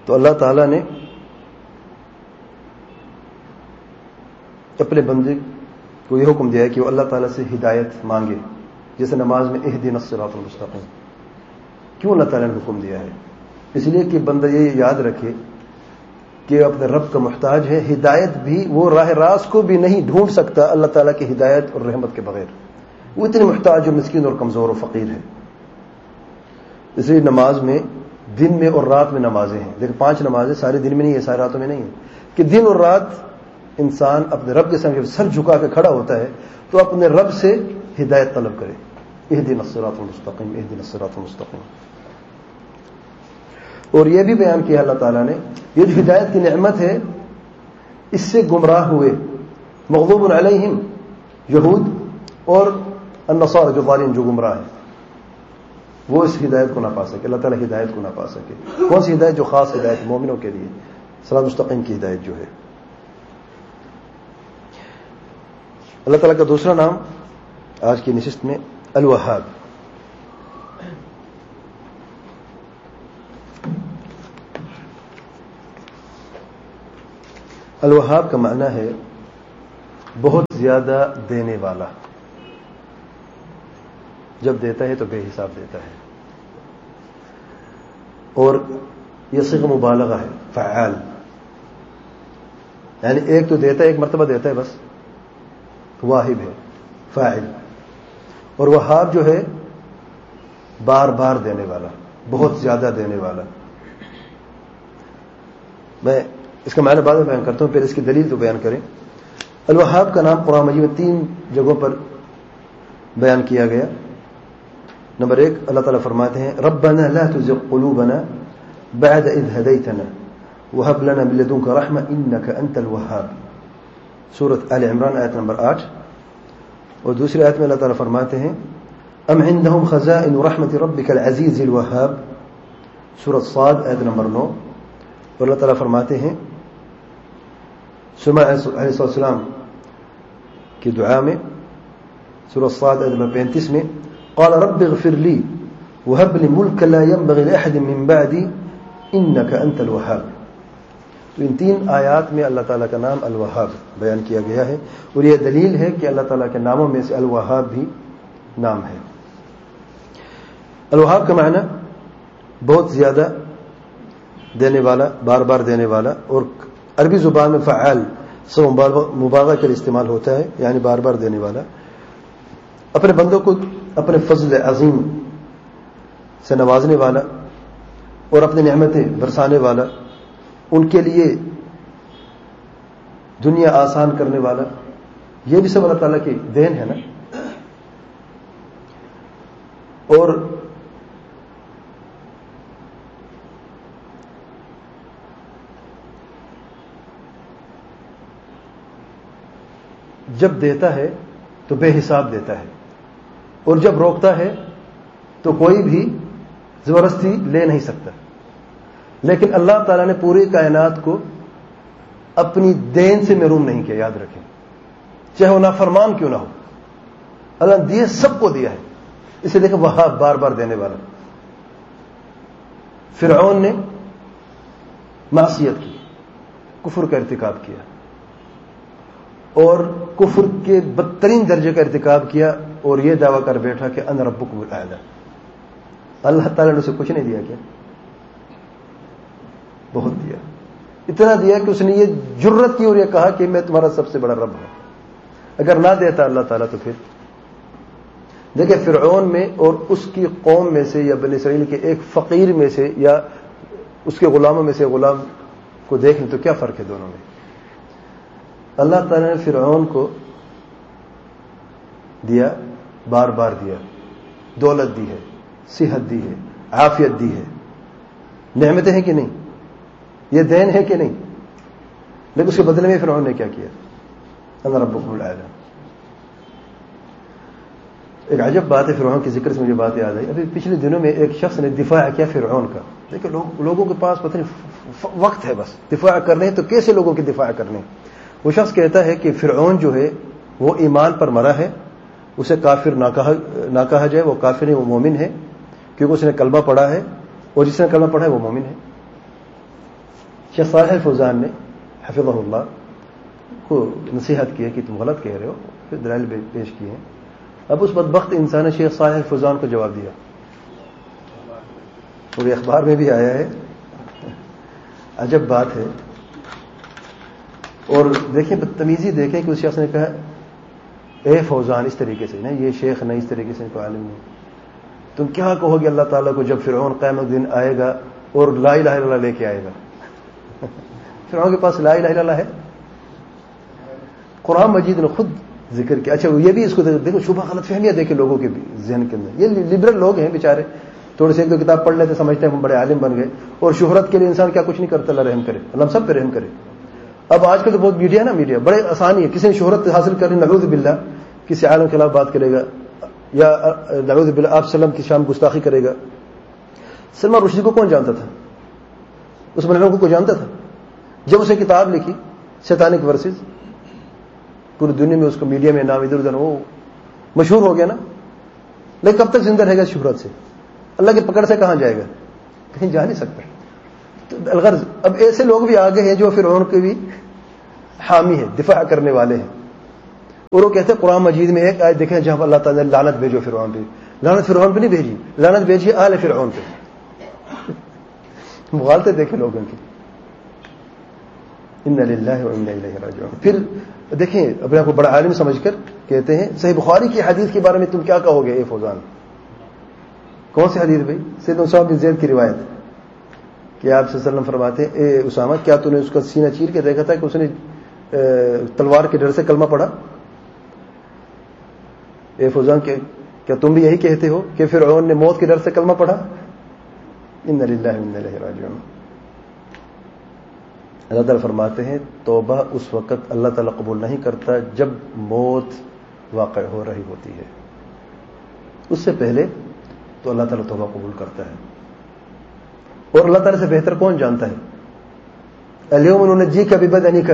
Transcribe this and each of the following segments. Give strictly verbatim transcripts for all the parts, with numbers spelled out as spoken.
تو اللہ تعالیٰ نے اپنے بندے کو یہ حکم دیا ہے کہ وہ اللہ تعالیٰ سے ہدایت مانگے، جیسے نماز میں اہدنا الصراط المستقیم. کیوں اللہ تعالیٰ نے حکم دیا ہے؟ اس لیے کہ بندہ یہ یاد رکھے کہ اپنے رب کا محتاج ہے. ہدایت بھی وہ راہ راست کو بھی نہیں ڈھونڈ سکتا اللہ تعالیٰ کی ہدایت اور رحمت کے بغیر. وہ اتنے محتاج اور مسکین اور کمزور اور فقیر ہے. اس لیے نماز میں دن میں اور رات میں نمازیں ہیں. دیکھ پانچ نمازیں سارے دن میں نہیں ہے، سارے راتوں میں نہیں ہے، کہ دن اور رات انسان اپنے رب کے سامنے سر جھکا کے کھڑا ہوتا ہے تو اپنے رب سے ہدایت طلب کرے. اہدنا الصراط المستقیم، اہدنا الصراط المستقیم. اور یہ بھی بیان کیا اللہ تعالیٰ نے، یہ جو ہدایت کی نعمت ہے اس سے گمراہ ہوئے مغضوب علیہم یہود اور النصارى جو ظالم جو گمراہ ہیں، وہ اس ہدایت کو نہ پا سکے. اللہ تعالیٰ ہدایت کو نہ پا سکے. کون سی ہدایت؟ جو خاص ہدایت مومنوں کے لیے، صراط مستقیم کی ہدایت جو ہے. اللہ تعالیٰ کا دوسرا نام آج کی نشست میں الوہاب. الوہاب کا معنی ہے بہت زیادہ دینے والا. جب دیتا ہے تو بے حساب دیتا ہے. اور یہ صيغہ مبالغہ ہے، فعال، یعنی ایک تو دیتا ہے، ایک مرتبہ دیتا ہے بس، واہب ہے، فاعل. اور وہاب جو ہے بار بار دینے والا، بہت زیادہ دینے والا. میں اس کا معنی بعد میں بیان کرتا ہوں، پھر اس کی دلیل تو بیان کریں. الوہاب کا نام قرآن مجید میں تین جگہوں پر بیان کیا گیا. نمبر ایک، اللہ تعالیٰ فرماتے ہیں ربنا لا تزغ قلوبنا بعد اذ هديتنا وهب لنا من لدنك رحمة انك انت الوهاب. سورۃ آل عمران آیت نمبر آٹھ. اور دوسری آیت میں اللہ تعالیٰ فرماتے ہیں ام عندهم خزائن رحمة ربك العزيز الوهاب. سورۃ صاد آیت نمبر نو. اور اللہ تعالیٰ فرماتے ہیں سلیمان علیہ السلام کی دعا میں سورۃ صاد آیت نمبر پینتیس میں قال رب اغفر لي وهب لي ملكا لا ينبغي لأحد من بعدي انك انت الوهاب. تو ان تین آیات میں اللہ تعالیٰ کا نام الوہاب بیان کیا گیا ہے. اور یہ دلیل ہے کہ اللہ تعالیٰ کے ناموں میں سے الوہاب بھی نام ہے. الوہاب کا معنی بہت زیادہ دینے والا، بار بار دینے والا. اور عربی زبان میں فعال سو مبالغہ کے استعمال ہوتا ہے، یعنی بار بار دینے والا. اپنے بندوں کو اپنے فضل عظیم سے نوازنے والا اور اپنی نعمتیں برسانے والا، ان کے لیے دنیا آسان کرنے والا. یہ بھی سب اللہ تعالیٰ کی دین ہے نا. اور جب دیتا ہے تو بے حساب دیتا ہے، اور جب روکتا ہے تو کوئی بھی زبردستی لے نہیں سکتا. لیکن اللہ تعالیٰ نے پوری کائنات کو اپنی دین سے محروم نہیں کیا. یاد رکھیں، چاہے وہ نافرمان کیوں نہ ہو، اللہ نے دیے سب کو دیا ہے. اسے دیکھیں وہاں بار بار دینے والا. فرعون نے معصیت کی، کفر کا ارتکاب کیا، اور کفر کے بدترین درجے کا ارتکاب کیا، اور یہ دعویٰ کر بیٹھا کہ انا ربکم الاعلی. اللہ تعالیٰ نے اسے کچھ نہیں دیا. کیا بہت دیا، اتنا دیا کہ اس نے یہ جرت کی اور یہ کہا کہ میں تمہارا سب سے بڑا رب ہوں. اگر نہ دیتا اللہ تعالیٰ تو پھر دیکھیں فرعون میں اور اس کی قوم میں سے یا بنی اسرائیل کے ایک فقیر میں سے یا اس کے غلاموں میں سے غلام کو دیکھ لیں تو کیا فرق ہے دونوں میں. اللہ تعالیٰ نے فرعون کو دیا، بار بار دیا، دولت دی ہے، صحت دی ہے، عافیت دی ہے، نعمتیں ہیں کہ نہیں، یہ دین ہے کہ نہیں. لیکن اس کے بدلے میں فرعون نے کیا کیا؟ انا ربکم الاعلی. ایک عجب بات ہے فرعون کے ذکر سے مجھے بات یاد آئی. ابھی پچھلے دنوں میں ایک شخص نے دفاع کیا فرعون کا. دیکھیں لوگ لوگوں کے پاس پتہ نہیں وقت ہے بس دفاع کرنے، تو کیسے لوگوں کی دفاع کرنے. وہ شخص کہتا ہے کہ فرعون جو ہے وہ ایمان پر مرا ہے، اسے کافر نہ کہا نہ کہا جائے. وہ کافر ہے، وہ مومن ہے، کیونکہ اس نے کلمہ پڑھا ہے، اور جس نے کلمہ پڑھا ہے وہ مومن ہے. شیخ صالح الفوزان نے حفظہ اللہ کو نصیحت کی ہے کہ تم غلط کہہ رہے ہو، پھر دلائل پیش کیے ہیں. اب اس بدبخت انسان نے شیخ صالح الفوزان کو جواب دیا، اور یہ اخبار میں بھی آیا ہے. عجب بات ہے. اور دیکھیں بدتمیزی دیکھیں کہ اس شخص نے کہا اے فوزان، اس طریقے سے نہیں، یہ شیخ نہیں، اس طریقے سے کوئی عالم نہیں، تم کیا کہو گے اللہ تعالیٰ کو جب فرعون قیامت دن آئے گا اور لا الہ الا اللہ لے کے آئے گا؟ فرعون کے پاس لا الہ الا اللہ ہے؟ قرآن مجید نے خود ذکر کیا. اچھا یہ بھی اس کو دیکھو، شبہ غلط فہمیاں دیکھیں لوگوں کے ذہن کے اندر. یہ لبرل لوگ ہیں بیچارے، تھوڑے سے ایک دو کتاب پڑھ لیتے سمجھتے ہیں ہم بڑے عالم بن گئے، اور شہرت کے لیے انسان کیا کچھ نہیں کرتا. اللہ رحم کرے، اللہ سب پہ رحم کرے. اب آج کل تو بہت میڈیا ہے نا، میڈیا بڑے آسانی ہے. کسی نے شہرت حاصل کرنی، نعوذ باللہ کسی عالم کے خلاف بات کرے گا، یا نعوذ باللہ آپ سلم کی شان گستاخی کرے گا. سلمان رشدی کو کون جانتا تھا؟ اس مرحوم کو کوئی جانتا تھا؟ جب اسے کتاب لکھی شیطانک ورسز، پوری دنیا میں اس کو میڈیا میں نام ادھر ادھر وہ مشہور ہو گیا نا. لیکن کب تک زندہ رہے گا شہرت سے؟ اللہ کی پکڑ سے کہاں جائے گا؟ کہیں جا نہیں سکتا. تو الغرض اب ایسے لوگ بھی آگے ہیں جو فرعون کے بھی حامی ہیں، دفاع کرنے والے ہیں. اور وہ کہتے ہیں قرآن مجید میں ایک آیت دیکھیں جہاں اللہ تعالیٰ نے لعنت بھیجو فرعون پہ. لعنت فرعون پہ نہیں بھیجی، لعنت بھیجی آل فرعون پہ. مغالطے دیکھیں لوگوں کی. انا للہ و انا الیہ راجعون. پھر دیکھیں اپنے آپ کو بڑا عالم سمجھ کر کہتے ہیں صحیح بخاری کی حدیث کے بارے میں تم کیا کہو گے اے فوزان؟ کون سی حدیث بھائی؟ سیدنا اسامہ بن زید کی روایت کہ آپ صلی اللہ علیہ وسلم فرماتے ہیں اے اسامہ کیا تو نے اس کا سینہ چیر کے دیکھا تھا کہ اس نے تلوار کے ڈر سے کلمہ پڑھا؟ اے فوزان کیا تم بھی یہی کہتے ہو کہ فرعون نے موت کے ڈر سے کلمہ پڑھا؟ انا للہ و انا الیہ راجعون. اللہ تعالیٰ فرماتے ہیں توبہ اس وقت اللہ تعالیٰ قبول نہیں کرتا جب موت واقع ہو رہی ہوتی ہے. اس سے پہلے تو اللہ تعالیٰ توبہ قبول کرتا ہے. اور اللہ تعالیٰ سے بہتر کون جانتا ہے؟ الیوم ننجیک ببدنک،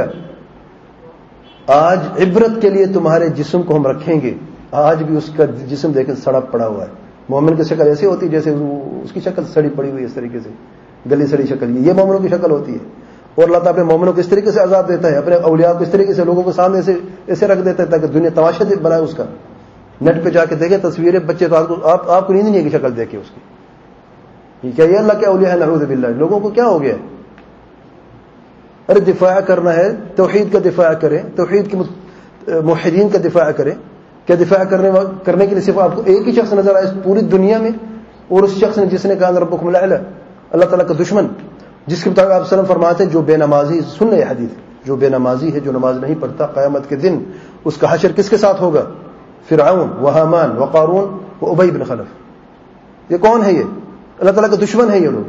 آج عبرت کے لیے تمہارے جسم کو ہم رکھیں گے. آج بھی اس کا جسم دیکھیں سڑا پڑا ہوا ہے. مومن کی شکل ایسی ہوتی ہے جیسے اس کی شکل سڑی پڑی ہوئی ہے، اس طریقے سے گلی سڑی شکل. یہ مومنوں کی شکل ہوتی ہے. اور اللہ تعالیٰ اپنے مومنوں کو اس طریقے سے عذاب دیتا ہے، اپنے اولیاء کو اس طریقے سے لوگوں کے سامنے سے ایسے رکھ دیتا ہے تاکہ دنیا تماشا بنائے اس کا. نیٹ پہ جا کے دیکھیں تصویریں بچے تو آپ آپ کو نیند نہیں ہے کہ شکل دیکھے اس کی. کیا یہ اللہ کے اولیاء ہے؟ نعوذ باللہ. لوگوں کو کیا ہو گیا؟ ارے دفاع کرنا ہے، توحید کا دفاع کریں، توحید کے موحدین کا دفاع کریں. کیا دفاع کرنے کرنے کے لیے صرف آپ کو ایک ہی شخص نظر آئے پوری دنیا میں؟ اور اس شخص نے جس نے کہا ربکم الاعلی، اللہ تعالیٰ کا دشمن، جس کے مطابق آپ وسلم فرماتے ہیں جو بے نمازی، سن لے حدیث، جو بے نمازی ہے، جو نماز نہیں پڑھتا، قیامت کے دن اس کا حشر کس کے ساتھ ہوگا؟ فرعون و حامان و قارون و ابی بن خلف. یہ کون ہے؟ یہ اللہ تعالیٰ کا دشمن ہے. یہ لوگ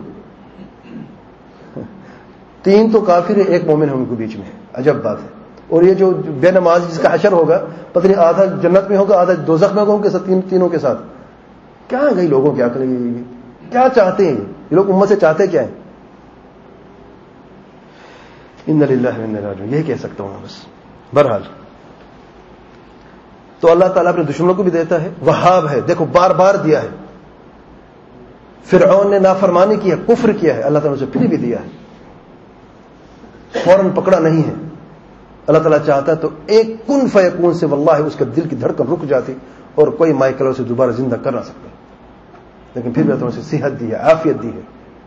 تین تو کافر ہے، ایک مومن ہے ان کے بیچ میں. عجب بات ہے. اور یہ جو بے نماز جس کا حشر ہوگا پتہ نہیں آدھا جنت میں ہوگا آدھا دوزخ میں ہوگا کہ تین تینوں کے ساتھ. کیا گئی لوگوں کی عقل؟ کیا چاہتے ہیں یہ لوگ؟ امت سے چاہتے کیا ہیں؟ انا للہ و انا الیہ راجعون. یہی کہہ سکتا ہوں بس. بہرحال تو اللہ تعالیٰ اپنے دشمنوں کو بھی دیتا ہے، وہاب ہے. دیکھو بار بار دیا ہے. فرعون نے نافرمانی کی ہے، کفر کیا ہے، اللہ تعالیٰ نے اسے پھر بھی دیا ہے، فوراً پکڑا نہیں ہے. اللہ تعالیٰ چاہتا ہے تو ایک کن فیکون سے واللہ اس کا دل کی دھڑکن رک جاتی اور کوئی مائیکل اسے دوبارہ زندہ کر نہ سکتا. لیکن پھر بھی اللہ تعالیٰ نے اسے صحت دی ہے، عافیت دی ہے.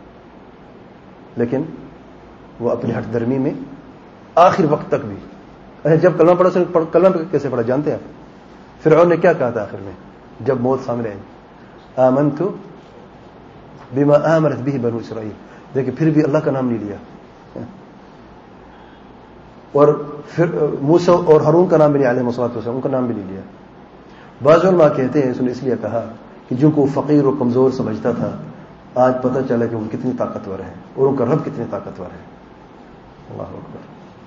لیکن وہ اپنی ہٹ درمی میں آخر وقت تک بھی. اچھا جب کلمہ پڑھا سے کلمہ کیسے پڑھا جانتے ہیں آپ؟ فرعون نے کیا کہا تھا آخر میں جب موت سامنے آئی؟ آمنت بما آمنت به بنو اسرائیل. دیکھیں پھر بھی اللہ کا نام نہیں لیا. اور پھر موسیٰ اور ہارون کا نام بھی نہیں، علیہ الصلوۃ والسلام ان کا نام بھی نہیں لیا. بعض علماء کہتے ہیں اس نے اس لیے کہا کہ جن کو فقیر و کمزور سمجھتا تھا آج پتہ چلا کہ وہ کتنی طاقتور ہیں اور ان کا رب کتنے طاقتور ہے. اللہ اکبر.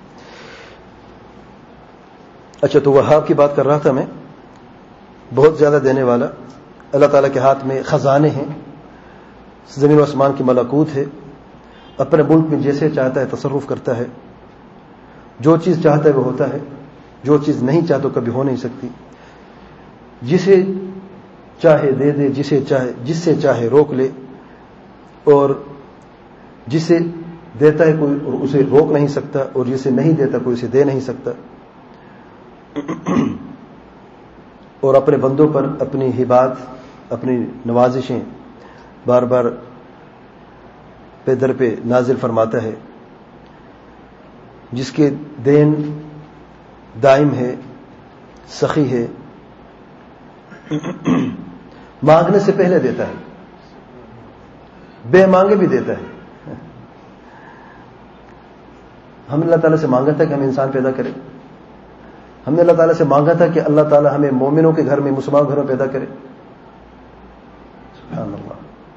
اچھا تو وہاب کی بات کر رہا تھا میں. بہت زیادہ دینے والا. اللہ تعالیٰ کے ہاتھ میں خزانے ہیں، زمین و آسمان کی ملکوت ہے. اپنے ملک میں جیسے چاہتا ہے تصرف کرتا ہے. جو چیز چاہتا ہے وہ ہوتا ہے، جو چیز نہیں چاہتا کبھی ہو نہیں سکتی. جسے چاہے دے دے، جسے چاہے جس سے چاہے روک لے، اور جسے دیتا ہے کوئی اور اسے روک نہیں سکتا، اور جسے نہیں دیتا کوئی اسے دے نہیں سکتا. اور اپنے بندوں پر اپنی ہبات، اپنی نوازشیں بار بار پہ در پہ نازل فرماتا ہے. جس کے دین دائم ہے، سخی ہے، مانگنے سے پہلے دیتا ہے، بے مانگے بھی دیتا ہے. ہم نے اللہ تعالیٰ سے مانگا تھا کہ ہمیں انسان پیدا کرے. ہم نے اللہ تعالیٰ سے مانگا تھا کہ اللہ تعالیٰ ہمیں مومنوں کے گھر میں، مسلمان گھروں پیدا کرے. سبحان اللہ.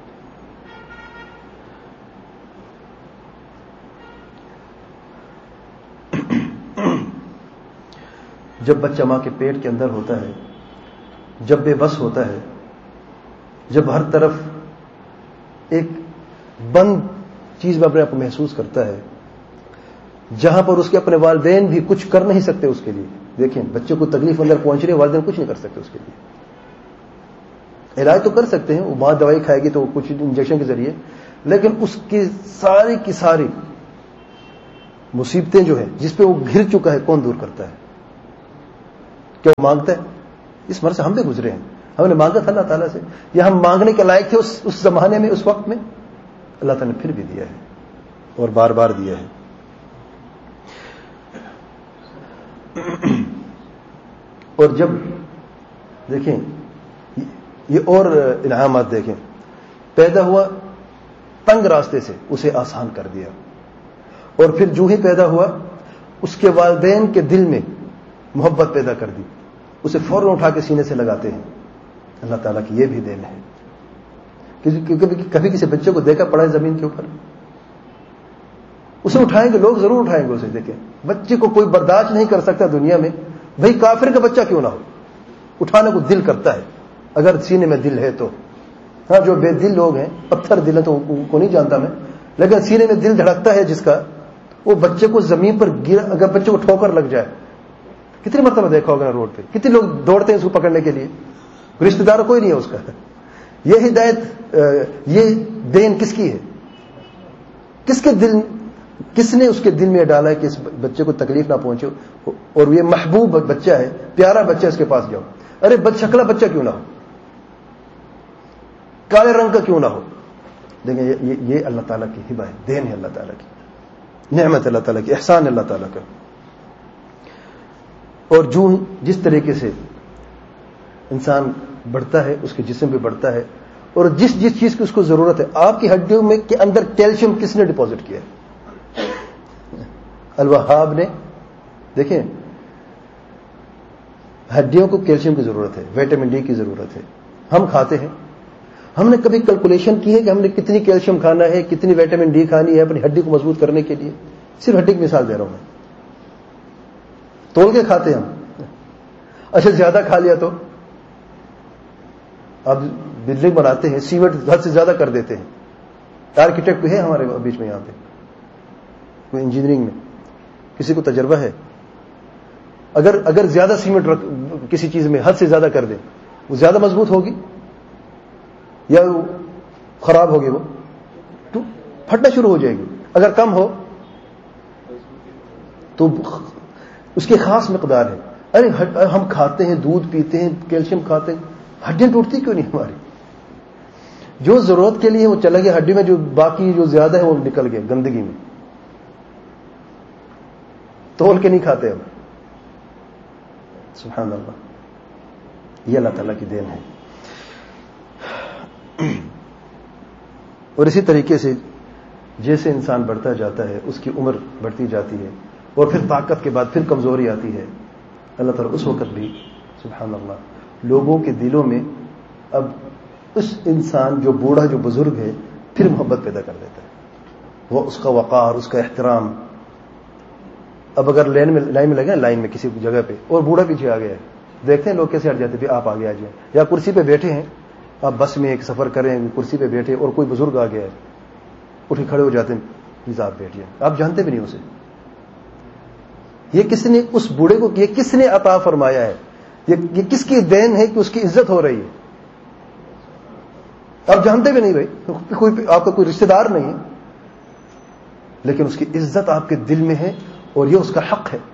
جب بچہ ماں کے پیٹ کے اندر ہوتا ہے، جب بے بس ہوتا ہے، جب ہر طرف ایک بند چیز میں اپنے آپ کو محسوس کرتا ہے، جہاں پر اس کے اپنے والدین بھی کچھ کر نہیں سکتے اس کے لیے. دیکھیں بچے کو تکلیف اندر پہنچ رہی ہے، والدین کچھ نہیں کر سکتے اس کے لیے. علاج تو کر سکتے ہیں، وہ ماں دوائی کھائے گی تو کچھ انجیکشن کے ذریعے، لیکن اس کی ساری کی ساری مصیبتیں جو ہیں جس پہ وہ گھر چکا ہے، کون دور کرتا ہے؟ کیا وہ مانگتا ہے؟ اس مرض سے ہم بھی گزرے ہیں. ہم نے مانگا تھا اللہ تعالیٰ سے، یا ہم مانگنے کے لائق تھے اس اس زمانے میں، اس وقت میں؟ اللہ تعالیٰ نے پھر بھی دیا ہے اور بار بار دیا ہے. اور جب دیکھیں یہ اور انعامات دیکھیں، پیدا ہوا تنگ راستے سے، اسے آسان کر دیا. اور پھر جو ہی پیدا ہوا اس کے والدین کے دل میں محبت پیدا کر دی، اسے فوراً اٹھا کے سینے سے لگاتے ہیں. اللہ تعالیٰ کی یہ بھی دین ہے. کبھی کبھی کسی بچے کو دیکھا پڑا ہے زمین کے اوپر، اسے اٹھائیں گے لوگ، ضرور اٹھائیں گے اسے. دیکھیں بچے کو کوئی برداشت نہیں کر سکتا دنیا میں، بھئی کافر کا بچہ کیوں نہ ہو، اٹھانے کو دل کرتا ہے اگر سینے میں دل ہے تو. ہاں جو بے دل لوگ ہیں، پتھر دل ہے تو ان کو نہیں جانتا میں، لیکن سینے میں دل دھڑکتا ہے جس کا، وہ بچے کو زمین پر گر، اگر بچے کو ٹھوکر لگ جائے، کتنی مرتبہ دیکھا ہوگا روڈ پہ، کتنے لوگ دوڑتے ہیں اس کو پکڑنے کے لیے، رشتہ دار کوئی نہیں ہے اس کا. یہ ہدایت، یہ دین کس کی ہے؟ کس کے دل، کس نے اس کے دل میں ڈالا ہے کہ اس بچے کو تکلیف نہ پہنچے، اور یہ محبوب بچہ ہے، پیارا بچہ، اس کے پاس جاؤ. ارے بد شکلا بچہ کیوں نہ ہو، کالے رنگ کا کیوں نہ ہو. دیکھیں یہ, یہ اللہ تعالیٰ کی ہبہ ہے، دین ہے اللہ تعالیٰ کی، نعمت اللہ تعالیٰ کی، احسان اللہ تعالیٰ کا. اور جو جس طریقے سے انسان بڑھتا ہے، اس کے جسم بھی بڑھتا ہے، اور جس جس چیز کی اس کو ضرورت ہے. آپ کی ہڈیوں میں کے اندر کیلشیم کس نے ڈپازٹ کیا ہے؟ الوہاب نے. دیکھیں ہڈیوں کو کیلشیم کی ضرورت ہے، وٹامن ڈی کی ضرورت ہے. ہم کھاتے ہیں، ہم نے کبھی کیلکولیشن کی ہے کہ ہم نے کتنی کیلشیم کھانا ہے، کتنی وٹامن ڈی کھانی ہے اپنی ہڈی کو مضبوط کرنے کے لیے؟ صرف ہڈی کی مثال دے رہا ہوں میں. تول کے کھاتے ہیں ہم. اچھا زیادہ کھا لیا تو اب بلڈنگ بناتے ہیں، سیمنٹ حد سے زیادہ کر دیتے ہیں. آرکیٹیکٹ کوئی ہے ہمارے بیچ میں یہاں پہ؟ کوئی انجینئرنگ میں کسی کو تجربہ ہے؟ اگر اگر زیادہ سیمنٹ رکھ کسی چیز میں حد سے زیادہ کر دیں، وہ زیادہ مضبوط ہوگی یا خراب ہوگی؟ وہ تو پھٹنا شروع ہو جائے گی. اگر کم ہو تو اس کی خاص مقدار ہے. ارے ہم کھاتے ہیں، دودھ پیتے ہیں، کیلشیم کھاتے ہیں، ہڈیاں ٹوٹتی کیوں نہیں ہماری؟ جو ضرورت کے لیے وہ چلا گیا ہڈی میں، جو باقی جو زیادہ ہے وہ نکل گیا گندگی میں. تول کے نہیں کھاتے ہم. سبحان اللہ، یہ اللہ تعالیٰ کی دین ہے. اور اسی طریقے سے جیسے انسان بڑھتا جاتا ہے اس کی عمر بڑھتی جاتی ہے، اور پھر طاقت کے بعد پھر کمزوری آتی ہے. اللہ تعالیٰ اس وقت بھی سبحان اللہ لوگوں کے دلوں میں اب اس انسان جو بوڑھا جو بزرگ ہے پھر محبت پیدا کر دیتا ہے. وہ اس کا وقار، اس کا احترام. اب اگر لائن میں لائن میں لگے لائن میں کسی جگہ پہ اور بوڑھا پیچھے آ گیا ہے، دیکھتے ہیں لوگ کیسے ہٹ جاتے ہیں، آپ آگے آ جائیں. یا کرسی پہ بیٹھے ہیں، آپ بس میں ایک سفر کریں، کرسی پہ بیٹھے اور کوئی بزرگ آ گیا ہے، اٹھے کھڑے ہو جاتے ہیں، پلیز آپ بیٹھیے. آپ جانتے بھی نہیں اسے. یہ کس نے اس بوڑھے کو، یہ کس نے عطا فرمایا ہے؟ یہ کس کی دین ہے کہ اس کی عزت ہو رہی ہے؟ آپ جانتے بھی نہیں بھائی، کوئی آپ کا کوئی رشتہ دار نہیں ہے. لیکن اس کی عزت آپ کے دل میں ہے اور یہ اس کا حق ہے.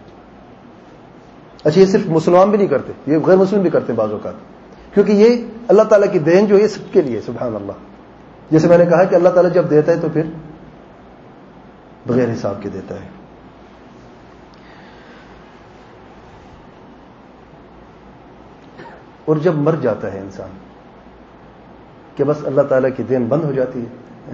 اچھا یہ صرف مسلمان بھی نہیں کرتے, یہ غیر مسلم بھی کرتے ہیں بعض اوقات, کیونکہ یہ اللہ تعالیٰ کی دین جو ہے سب کے لیے. سبحان اللہ. جیسے میں نے کہا کہ اللہ تعالیٰ جب دیتا ہے تو پھر بغیر حساب کے دیتا ہے. اور جب مر جاتا ہے انسان کہ بس اللہ تعالیٰ کی دین بند ہو جاتی ہے.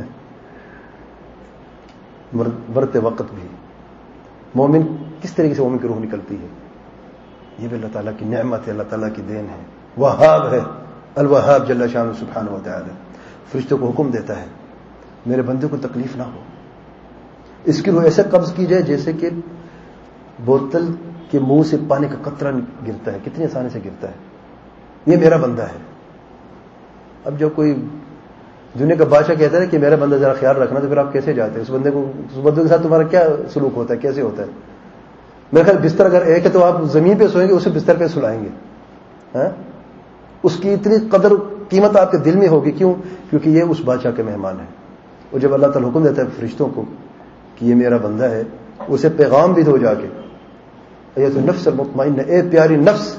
مرتے وقت بھی مومن کس طریقے سے مومن کی روح نکلتی ہے, یہ بھی اللہ تعالیٰ کی نعمت ہے, اللہ تعالیٰ کی دین ہے. وہاب ہے, الوہاب جل شانہ سبحانہ و تعالی. فرشتوں کو حکم دیتا ہے میرے بندے کو تکلیف نہ ہو, اس کی روح ایسے قبض کی جائے جیسے کہ بوتل کے منہ سے پانی کا قطرہ گرتا ہے, کتنی آسانی سے گرتا ہے. یہ میرا بندہ ہے. اب جب کوئی دنیا کا بادشاہ کہتا ہے کہ میرا بندہ ذرا خیال رکھنا, تو پھر آپ کیسے جاتے ہیں اس بندے کو, اس بندے کے ساتھ تمہارا کیا سلوک ہوتا ہے, کیسے ہوتا ہے؟ میرے خیال بستر اگر ایک ہے تو آپ زمین پہ سوئیں گے, اسے بستر پہ سلائیں گے. ہاں, اس کی اتنی قدر قیمت آپ کے دل میں ہوگی. کیوں؟ کیونکہ یہ اس بادشاہ کے مہمان ہے. اور جب اللہ تعالیٰ حکم دیتا ہے فرشتوں کو کہ یہ میرا بندہ ہے, اسے پیغام بھی دو جا کے, ایت النفس المطمئنہ, اے پیاری نفس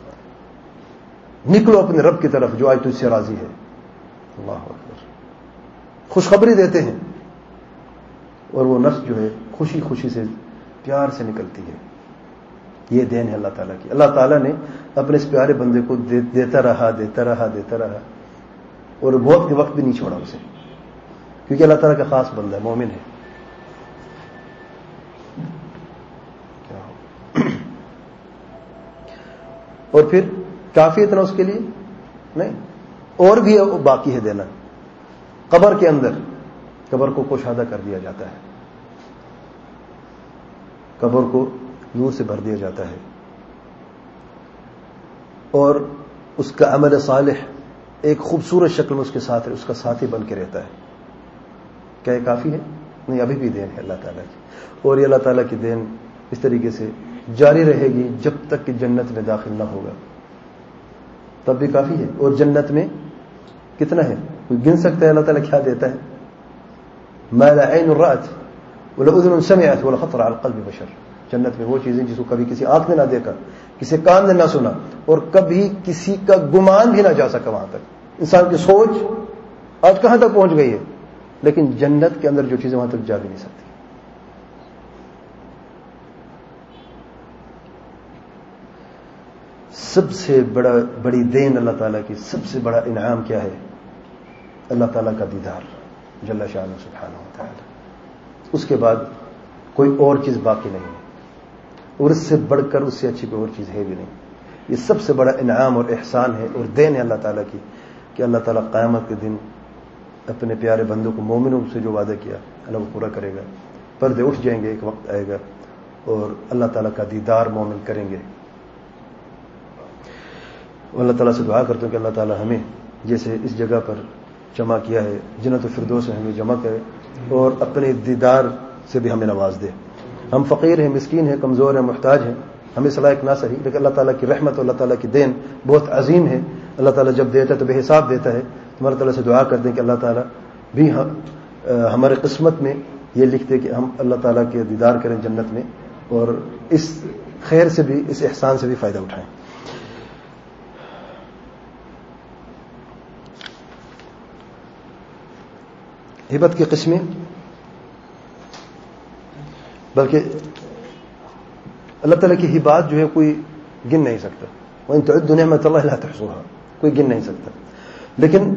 نکلو اپنے رب کی طرف جو آج تجھ سے راضی ہے. اللہ اکبر. خوشخبری دیتے ہیں اور وہ نفس جو ہے خوشی خوشی سے پیار سے نکلتی ہے. یہ دین ہے اللہ تعالیٰ کی. اللہ تعالیٰ نے اپنے اس پیارے بندے کو دیتا رہا دیتا رہا دیتا رہا اور موت کے وقت بھی نہیں چھوڑا اسے, کیونکہ اللہ تعالیٰ کا خاص بندہ ہے, مومن ہے. اور پھر کافی اتنا اس کے لیے نہیں, اور بھی باقی ہے دینا. قبر کے اندر قبر کو کشادہ کر دیا جاتا ہے, قبر کو نور سے بھر دیا جاتا ہے, اور اس کا عمل صالح ایک خوبصورت شکل میں اس کے ساتھ اس کا ساتھی بن کے رہتا ہے. کیا یہ کافی ہے؟ نہیں, ابھی بھی دین ہے اللہ تعالیٰ کی. اور یہ اللہ تعالیٰ کی دین اس طریقے سے جاری رہے گی جب تک کہ جنت میں داخل نہ ہوگا, تب بھی کافی ہے. اور جنت میں کتنا ہے, کوئی گن سکتا ہے اللہ تعالیٰ کیا دیتا ہے؟ ما لا عین رأت ولا اذن سمعت ولا خطر على قلب بشر. جنت میں وہ چیزیں جس کو کبھی کسی آنکھ نے نہ دیکھا, کسی کان نے نہ سنا, اور کبھی کسی کا گمان بھی نہ جا سکا وہاں تک. انسان کی سوچ آج کہاں تک پہنچ گئی ہے, لیکن جنت کے اندر جو چیزیں وہاں تک جا بھی نہیں سکتی. سب سے بڑا بڑی دین اللہ تعالیٰ کی, سب سے بڑا انعام کیا ہے؟ اللہ تعالیٰ کا دیدار جل شانہ سبحانہ و تعالی. اس کے بعد کوئی اور چیز باقی نہیں ہے, اور اس سے بڑھ کر اس سے اچھی کوئی اور چیز ہے بھی نہیں. یہ سب سے بڑا انعام اور احسان ہے اور دین ہے اللہ تعالیٰ کی, کہ اللہ تعالیٰ قیامت کے دن اپنے پیارے بندوں کو, مومنوں سے جو وعدہ کیا اللہ وہ پورا کرے گا. پردے اٹھ جائیں گے, ایک وقت آئے گا اور اللہ تعالیٰ کا دیدار مومن کریں گے. اللہ تعالیٰ سے دعا کرتا ہوں کہ اللہ تعالیٰ ہمیں جیسے اس جگہ پر جمع کیا ہے جنت الفردوس میں ہمیں جمع کرے, اور اپنے دیدار سے بھی ہمیں نواز دے. ہم فقیر ہیں, مسکین ہیں, کمزور ہیں, محتاج ہیں, ہمیں صلاح نہ صحیح, لیکن اللہ تعالیٰ کی رحمت اور اللہ تعالیٰ کی دین بہت عظیم ہے. اللہ تعالیٰ جب دیتا ہے تو بے حساب دیتا ہے. تمہارے تعالیٰ سے دعا کرتے ہیں کہ اللہ تعالیٰ بھی ہمارے قسمت میں یہ لکھتے کہ ہم اللہ تعالیٰ کے دیدار کریں جنت میں, اور اس خیر سے بھی, اس احسان سے بھی فائدہ اٹھائیں. ہبت کی قسمیں, بلکہ اللہ تعالیٰ کی ہبات جو ہے کوئی گن نہیں سکتا. وَإِن تُعِدُّوا نِعْمَةَ اللَّهِ لَا تُحْصُوهَا, کوئی گن نہیں سکتا. لیکن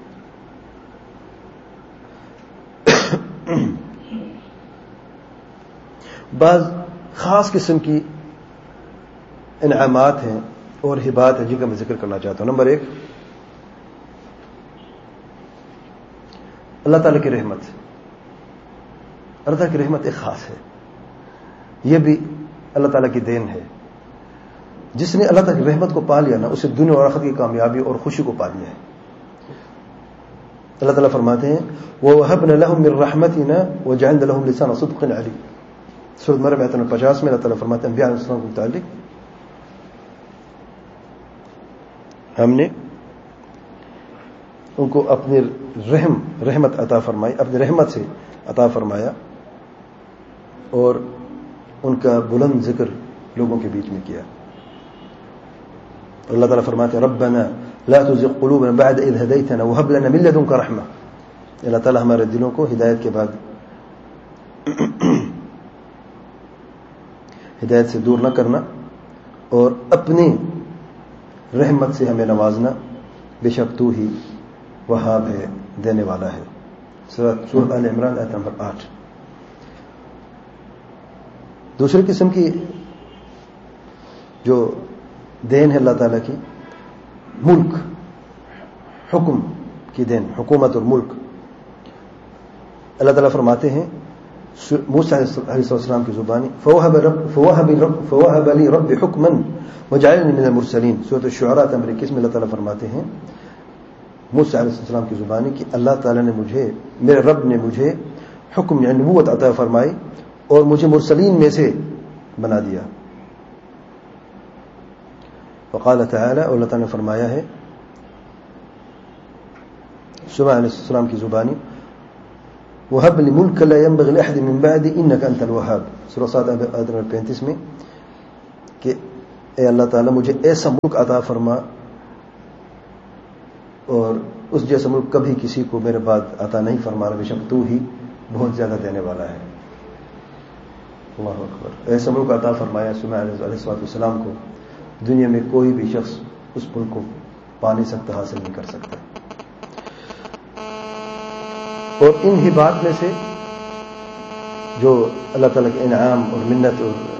بعض خاص قسم کی انعامات ہیں اور ہبات ہیں جن کا میں ذکر کرنا چاہتا ہوں. نمبر ایک, اللہ تعالیٰ کی رحمت. اللہ تعالیٰ کی رحمت ایک خاص ہے, یہ بھی اللہ تعالیٰ کی دین ہے. جس نے اللہ تعالیٰ کی رحمت کو پا لیا نا, اسے دنیا اور آخرت کی کامیابی اور خوشی کو پا لیا ہے. اللہ تعالیٰ فرماتے ہیں وَوَهَبْنَا لَهُم مِّن رَحْمَتِنَا وَجَعَلْنَا لَهُمْ لِسَانَ صِدْقٍ عَلِيٍّ. سورۃ مریم آیت نمبر پچاس میں اللہ تعالیٰ فرماتے ہیں انبیاء علیہ السلام کے متعلق, ہم نے ان کو اپنی رحم رحمت عطا فرمائی, اپنی رحمت سے عطا فرمایا, اور ان کا بلند ذکر لوگوں کے بیچ میں کیا. اللہ تعالیٰ فرماتے ہیں ربنا لا تزغ قلوبنا بعد اذ هديتنا وهب لنا من لدنك رحمة. اللہ تعالیٰ ہمارے دلوں کو ہدایت کے بعد ہدایت سے دور نہ کرنا اور اپنی رحمت سے ہمیں نوازنا، بے شک تو ہی وہاب ہے، دینے والا ہے. سورۃ آل عمران آیت نمبر آٹھ. دوسری قسم کی جو دین ہے اللہ تعالیٰ کی، ملک، حکم کی دین، حکومت اور ملک. اللہ تعالیٰ فرماتے ہیں موسیٰ علیہ السلام کی زبانی فوہب رب فوہب رب فوہب لی رب حکما وجعلنی من المرسلین. سورۃ الشعراء نمبر اکیس میں اللہ تعالیٰ فرماتے ہیں موسیٰ علیہ السلام کی زبانی کہ اللہ تعالیٰ نے مجھے، میرے رب نے مجھے حکم یعنی نبوت عطا فرمائی اور مجھے مرسلین میں سے بنا دیا. وقال تعالی، اور اللہ تعالیٰ نے فرمایا ہے سلیمان علیہ السلام کی زبانی وَهَبْ لِي مُلْكَ لَا يَنبَغِي لِأَحَدٍ مِّن بَعْدِي إِنَّكَ أَنْتَ الْوَهَّابُ. سورۃ صاد آیت نمبر پینتیس میں کہ اے اللہ تعالیٰ مجھے ایسا ملک عطا فرما اور اس جیسا ملک کبھی کسی کو میرے بعد عطا نہیں فرمانا، بے شک تو ہی بہت زیادہ دینے والا ہے. اللہ اکبر. ایسا ملک عطا فرمایا سلیمان علیہ السلام کو، دنیا میں کوئی بھی شخص اس ملک کو پا نہیں سکتا، حاصل نہیں کر سکتا. اور ان ہی بات میں سے جو اللہ تعالیٰ کے انعام اور منت اور